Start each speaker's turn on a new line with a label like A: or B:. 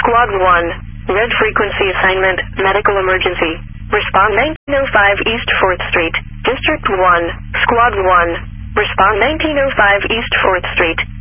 A: Squad 1, red frequency assignment, medical emergency. Respond 1905 East 4th Street. District 1, Squad 1, respond 1905 East 4th Street.